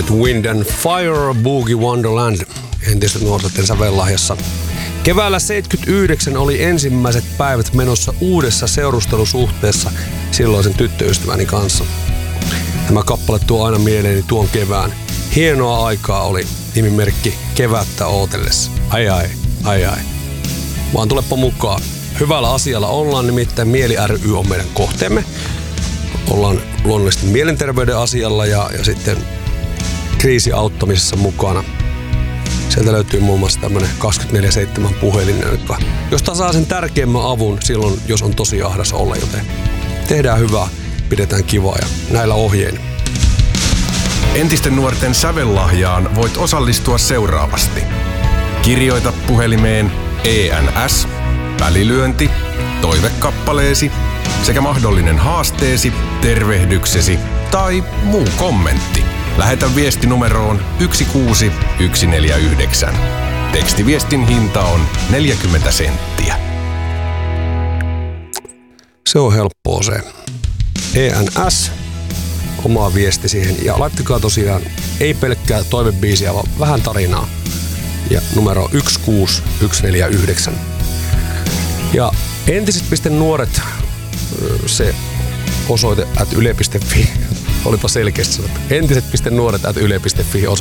Earth, Wind and Fire, Boogie Wonderland, entisten nuorten sävellahjassa. Keväällä 79 oli ensimmäiset päivät menossa uudessa seurustelusuhteessa silloisen tyttöystäväni kanssa. Tämä kappale tuo aina mieleeni tuon kevään. Hienoa aikaa oli, nimimerkki Kevättä ootellessa. Ai ai, ai ai. Vaan tulepa mukaan. Hyvällä asialla ollaan, nimittäin Mieli ry on meidän kohteemme. Ollaan luonnollisesti mielenterveyden asialla ja sitten kriisiauttamisessa mukana. Sieltä löytyy muun muassa tämmönen 24/7 puhelin, josta saa sen tärkeimmän avun silloin, jos on tosi ahdas olla, joten tehdään hyvää, pidetään kivaa ja näillä ohjein. Entisten nuorten sävellahjaan voit osallistua seuraavasti. Kirjoita puhelimeen ENS, välilyönti, toivekappaleesi sekä mahdollinen haasteesi, tervehdyksesi tai muu kommentti. Lähetä viesti numeroon 16149. Tekstiviestin hinta on 40 senttiä. Se on helppoa se. ENS, oma viesti siihen. Ja laittakaa tosiaan ei pelkkää toivebiisiä, vaan vähän tarinaa. Ja numero 16149. Ja entiset.nuoret, se osoite @yle.fi. Olipa selkeästi sanottu. Entiset.nuoret @yle.fi